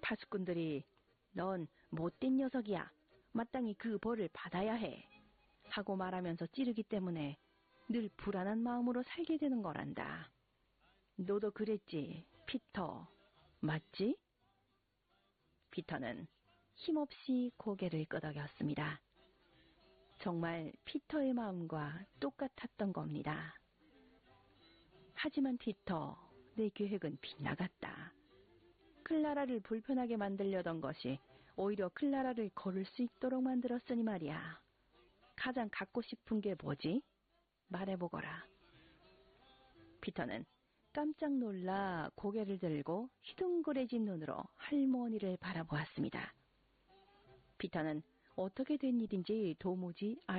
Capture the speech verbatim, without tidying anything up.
파수꾼들이 넌 못된 녀석이야. 마땅히 그 벌을 받아야 해. 하고 말하면서 찌르기 때문에 늘 불안한 마음으로 살게 되는 거란다. 너도 그랬지, 피터. 맞지? 피터는 힘없이 고개를 끄덕였습니다. 정말 피터의 마음과 똑같았던 겁니다. 하지만 피터, 내 계획은 빗나갔다. 클라라를 불편하게 만들려던 것이 오히려 클라라를 걸을 수 있도록 만들었으니 말이야. 가장 갖고 싶은 게 뭐지? 말해보거라. 피터는 깜짝 놀라 고개를 들고 휘둥그레진 눈으로 할머니를 바라보았습니다. 피터는 어떻게 된 일인지 도무지 알